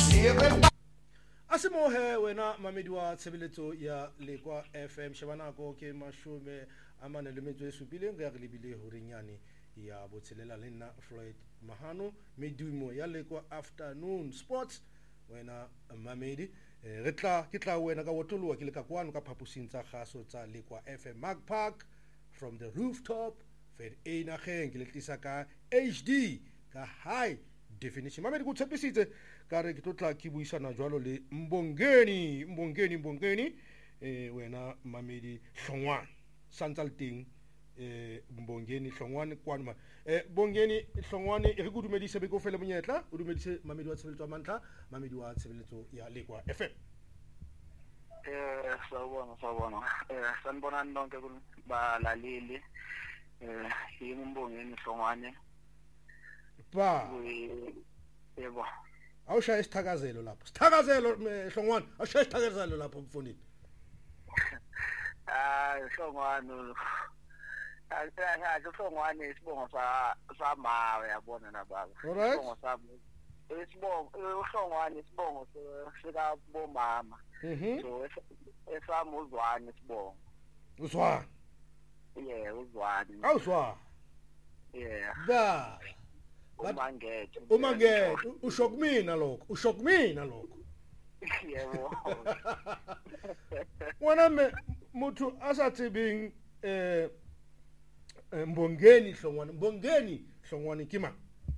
Asimohe wena mamedi wa tshebeletso ya Lekwa FM shebana go ke mashume amane le metso e supileng ga re lebile hore nyane ya botshelela le nna Floyd Mahano medumo ya Lekwa Afternoon Sports wena mamedi re tla ke tla wena ka wotoloa ke le ka kwano ka phapusing tsa gaso tsa Lekwa FM Mark Park from the rooftop fer ena geng ke le tlisa ka HD ka high definition mamedi go tshepisitse ka re ke totla ke buisana jwalo le Mbongeni wena mamedi Hlongwane santsa le teng Mbongeni Hlongwane kwanma Bongeni Hlongwane re go dumedise be go fele monyetla o dumedise mamedi wa tshebeletso mantla mamedi wa tshebeletso ya Lekwa FM sawubona sanibona nonke balaleli Mbongeni Hlongwane ba yebo awushaya isithakazelo lapho sithakazelo Hlongwane awushaya isithakazelo lapho mfundini Hlongwane Hlongwane isibongo samawe yabona nababa isibongo sami isibongo uHlongwane isibongo sika bomama so esami uzwane isibongo uzwane uzwane awuzwa ba umangethe usho kumina lokho yebo wena muthu asathibing Mbongeni Hlongwane kima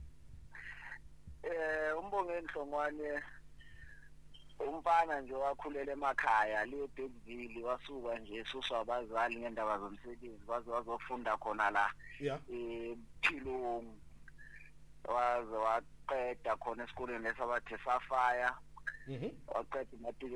Mbongeni Hlongwane umfana nje wakhulela emakhaya le Bellville wasuka nje esuswa abazali ngendaba zomsebenzi wazofunda khona la ePhilong waqeda khona esikoleni lesabathe Safaya waqeda